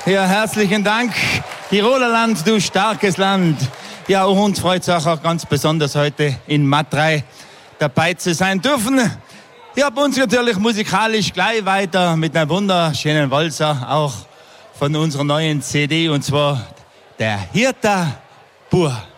Ja, herzlichen Dank. Tiroler Land, du starkes Land. Ja, uns freut es auch ganz besonders heute in Matrei dabei zu sein dürfen. Ja, bei uns natürlich musikalisch gleich weiter mit einer wunderschönen Walzer, auch von unserer neuen CD, und zwar der Hirter Bur.